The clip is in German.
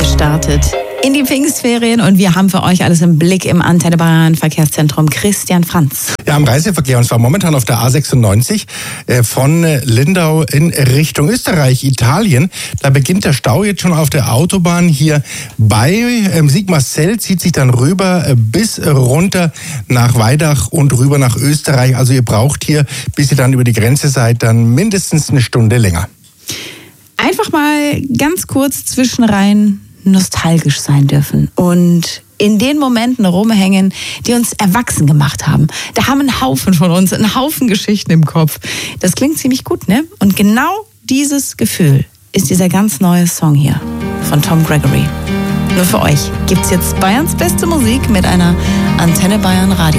Ihr startet in die Pfingstferien und wir haben für euch alles im Blick im Antenne Bayern Verkehrszentrum. Christian Franz. Ja, im Reiseverkehr, und zwar momentan auf der A96 von Lindau in Richtung Österreich, Italien. Da beginnt der Stau jetzt schon auf der Autobahn hier bei Sigmarsfeld, zieht sich dann rüber bis runter nach Weidach und rüber nach Österreich. Also ihr braucht hier, bis ihr dann über die Grenze seid, dann mindestens eine Stunde länger. Einfach mal ganz kurz zwischenrein nostalgisch sein dürfen und in den Momenten rumhängen, die uns erwachsen gemacht haben. Da haben ein Haufen von uns, einen Haufen Geschichten im Kopf. Das klingt ziemlich gut, ne? Und genau dieses Gefühl ist dieser ganz neue Song hier von Tom Gregory. Nur für euch gibt's jetzt Bayerns beste Musik mit einer Antenne Bayern Radio.